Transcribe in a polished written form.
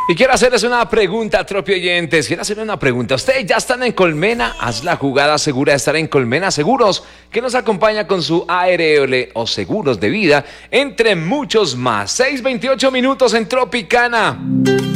Y quiero hacerles una pregunta, tropi oyentes. Quiero hacerle una pregunta. ¿Ustedes ya están en Colmena? Haz la jugada segura de estar en Colmena Seguros, que nos acompaña con su ARL o seguros de vida, entre muchos más. 6:28 minutos en Tropicana.